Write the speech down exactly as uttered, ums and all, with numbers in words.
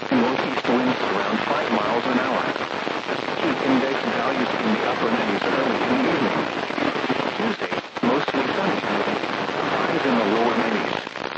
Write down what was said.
northeast winds at around five miles an hour.